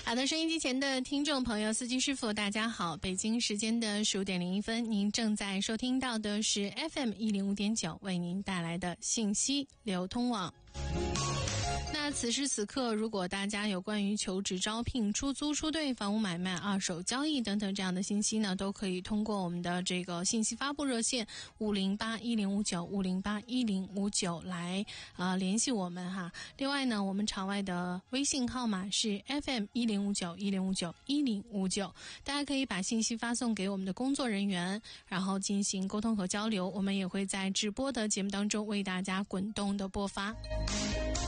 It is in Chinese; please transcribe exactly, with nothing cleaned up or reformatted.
好的，收音机前的听众朋友，司机师傅大家好，北京时间的十五点零一分，您正在收听到的是 F M 一零五点九为您带来的信息流通网。那此时此刻，如果大家有关于求职、招聘、出租、出兑、房屋买卖、二手交易等等这样的信息呢，都可以通过我们的这个信息发布热线五零八一零五九五零八一零五九来呃联系我们哈。另外呢，我们场外的微信号码是 F M 一零五九一零五九一零五九，大家可以把信息发送给我们的工作人员，然后进行沟通和交流。我们也会在直播的节目当中为大家滚动的播发。